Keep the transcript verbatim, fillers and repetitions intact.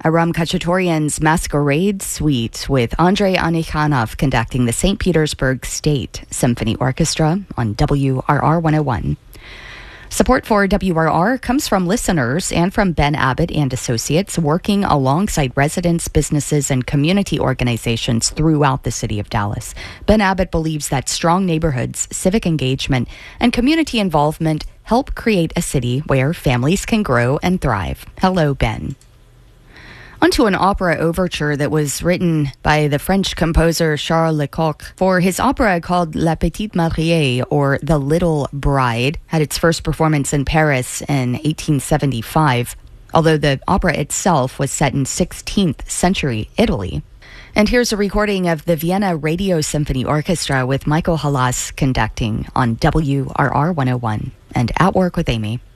Aram Khachaturian's Masquerade Suite with Andrei Anikhanov conducting the Saint Petersburg State Symphony Orchestra on W R R one oh one. Support for W R R comes from listeners and from Ben Abbott and Associates, working alongside residents, businesses, and community organizations throughout the city of Dallas. Ben Abbott believes that strong neighborhoods, civic engagement, and community involvement help create a city where families can grow and thrive. Hello, Ben. Onto an opera overture that was written by the French composer Charles Lecoq for his opera called La Petite Mariée, or The Little Bride, had its first performance in Paris in eighteen seventy-five, although the opera itself was set in sixteenth century Italy. And here's a recording of the Vienna Radio Symphony Orchestra with Michael Halas conducting on W R R one oh one and At Work with Amy.